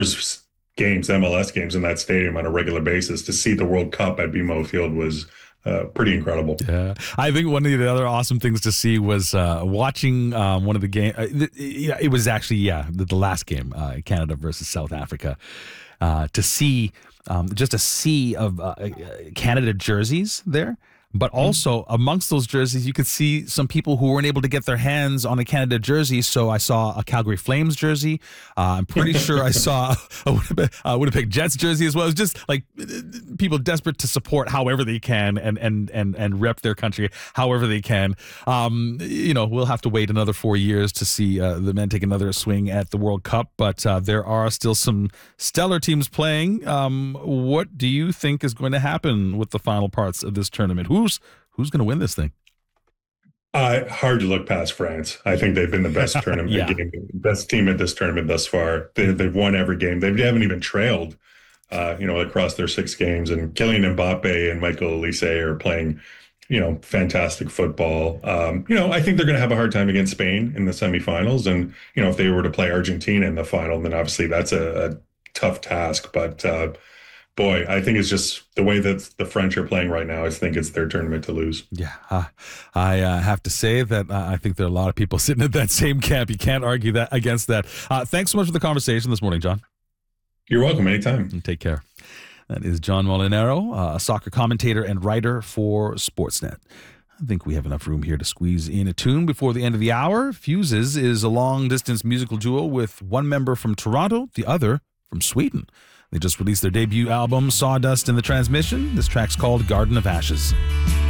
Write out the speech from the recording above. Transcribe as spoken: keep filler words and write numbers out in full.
games, M L S games in that stadium on a regular basis. To see the World Cup at B M O Field was uh, pretty incredible. Yeah, I think one of the other awesome things to see was uh, watching um, one of the game. Uh, th- yeah, it was actually yeah the, the last game, uh, Canada versus South Africa. Uh, to see um, just a sea of uh, Canada jerseys there. But also amongst those jerseys, you could see some people who weren't able to get their hands on a Canada jersey. So I saw a Calgary Flames jersey. Uh, I'm pretty sure I saw a Winnipeg, uh, Winnipeg Jets jersey as well. It was just like people desperate to support however they can and and and and rep their country however they can. Um, you know, we'll have to wait another four years to see uh, the men take another swing at the World Cup. But uh, there are still some stellar teams playing. Um, what do you think is going to happen with the final parts of this tournament? Who Who's, who's going to win this thing? Uh, hard to look past France. I think they've been the best tournament yeah. game, best team at this tournament thus far. They, they've won every game. They haven't even trailed, uh, you know, across their six games. And Kylian Mbappe and Michael Olise are playing, you know, fantastic football. Um, you know, I think they're going to have a hard time against Spain in the semifinals. And, you know, if they were to play Argentina in the final, then obviously that's a, a tough task. But, uh, boy, I think it's just the way that the French are playing right now. I think it's their tournament to lose. Yeah, uh, I uh, have to say that uh, I think there are a lot of people sitting at that same camp. You can't argue that against that. Uh, thanks so much for the conversation this morning, John. You're welcome. Anytime. And take care. That is John Molinaro, uh, a soccer commentator and writer for Sportsnet. I think we have enough room here to squeeze in a tune before the end of the hour. Fuses is a long-distance musical duo with one member from Toronto, the other from Sweden. They just released their debut album, Sawdust in the Transmission. This track's called Garden of Ashes.